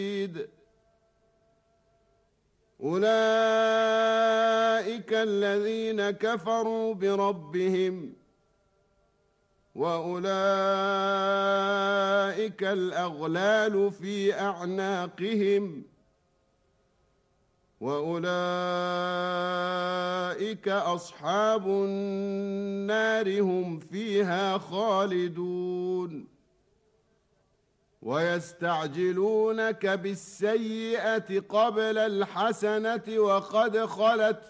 أولئك الذين كفروا بربهم وأولئك الأغلال في أعناقهم وأولئك أصحاب النار هم فيها خالدون ويستعجلونك بالسيئة قبل الحسنة وقد خلت